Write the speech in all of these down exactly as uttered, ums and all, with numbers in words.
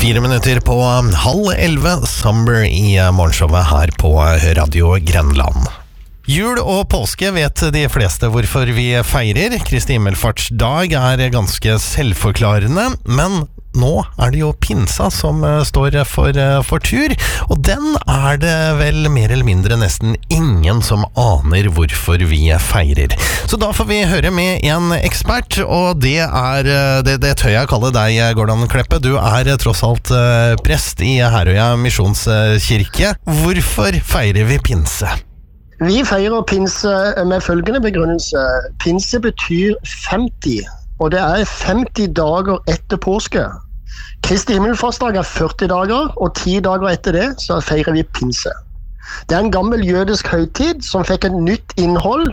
Fire minutter på halv elve, Summer i morgenshowet her på Radio Grenland. Jul og påske vet de fleste hvorfor vi feirer. Kristi himmelfartsdag er ganske selvforklarende, men nå er det jo pinsa som står for, for tur, og den er det vel mer eller mindre nesten ingen som aner hvorfor vi feirer. Så da får vi høre med en ekspert, og det er, det, det tør jeg kalle deg, Gordon Kleppe. Du er tross alt prest i Herøya Misjonskirke. Hvorfor feirer vi pinse? Vi feirer pinse med følgende begrunnelse. Pinse betyr femti, og det er femti dager etter påske. Kristi himmelfartsdag er førti dager, og ti dager etter det så feirer vi pinse. Det er en gammel jødisk høytid som fikk et nytt innhold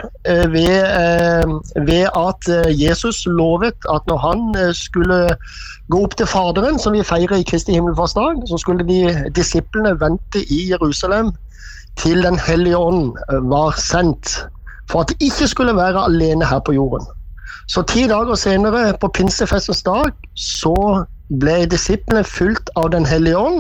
ved, ved at Jesus lovet at når han skulle gå opp til Faderen, som vi feirer i Kristi himmelfartsdag, så skulle de disiplene vente i Jerusalem til den hellige ånd var sendt, for at de ikke skulle være alene her på jorden. Så ti dager senere, på pinsefestens dag, så ble disiplene fulgt av den hellige ånd,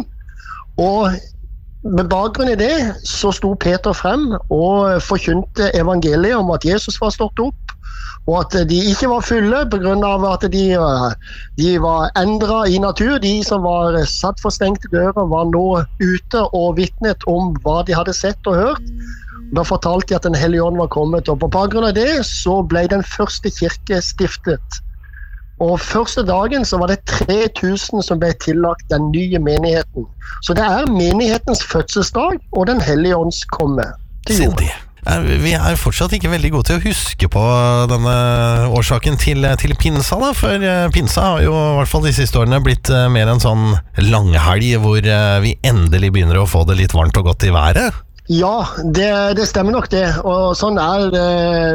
og med bakgrunn i det så sto Peter frem og forkynte evangeliet om at Jesus var stått opp, og at de ikke var fulle på grunn av at de, de var endret i natur. De som var satt for stengte dører var nå ute og vittnet om hva de hadde sett og hørt. Da fortalte de at den hellige ånd var kommet, og på bakgrunn av det så ble den første kirke stiftet. Og første dagen så var det tre tusen som ble tillagt den nye menigheten. Så det er menighetens fødselsdag og den hellige ånds komme til jorden. Vi er fortsatt ikke veldig gode til å huske på denne årsaken til, til pinsa da, for pinsa har jo i hvert fall de siste årene blitt mer en sånn langhelg hvor vi endelig begynner å få det litt varmt og godt i været. Ja, det, det stemmer nok det, og sånn er det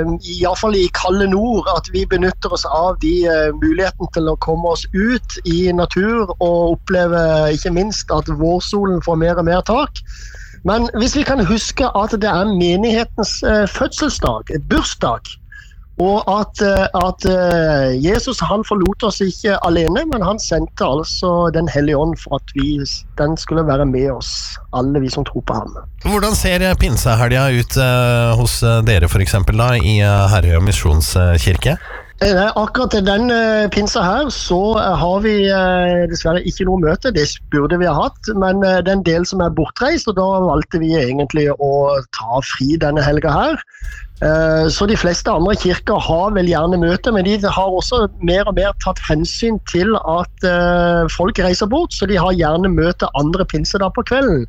i hvert fall i kalde nord, at vi benytter oss av de uh, muligheten til å komme oss ut i natur og oppleve ikke minst at vårsolen får mer og mer tak. Men hvis vi kan huske at det er menighetens uh, fødselsdag, bursdag, og at, uh, at uh, Jesus han forlot oss ikke alene, men han sendte altså den hellige ånd for at vi, den skulle være med oss, alle vi som tror på ham. Hvordan ser pinsehelga ut uh, hos dere for eksempel da, i uh, Herøya Misjonskirke? Nei, akkurat til den uh, pinsa her så uh, har vi uh, dessverre ikke noe møte, det burde vi ha hatt, men uh, den del som er bortreist, og da valgte vi egentlig å ta fri denne helga her. Uh, så de fleste andre kirker har vel gjerne møte, men de har også mer og mer tatt hensyn til at uh, folk reiser bort, så de har gjerne møte andre pinse da på kvelden.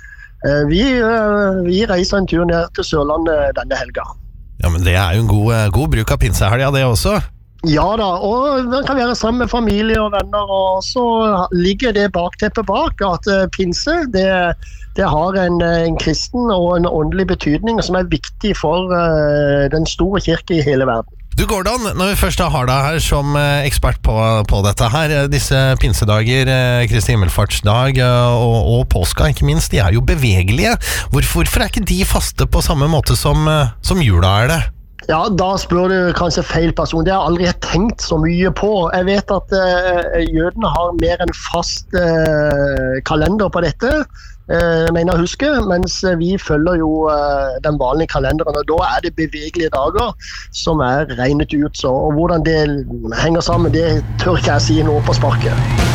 Uh, vi, uh, vi reiser en tur ned til Sørlandet denne helga. Ja, men det er jo en god, god bruk av pinsehelga, det også. Ja da, og man kan være sammen med familie og venner, og så ligger det bakteppet bak at uh, pinse, det, det har en, en kristen og en åndelig betydning som er viktig for uh, den store kirke i hele verden. Du Gordon, når vi først har deg her som ekspert på, på dette her, disse pinsedager, Kristi himmelfartsdag og, og påska ikke minst, de er jo bevegelige. Hvorfor er ikke de faste på samme måte som, som jula er det? Ja, da spør du kanskje feil person. Det har jeg aldri tenkt så mye på. Jeg vet at uh, jødene har mer enn fast uh, kalender på dette, uh, mener jeg husker, mens vi følger jo uh, den vanlige kalenderen, og da er det bevegelige dager som er regnet ut. Så, og hvordan det henger sammen, det tør ikke jeg si nå på sparket.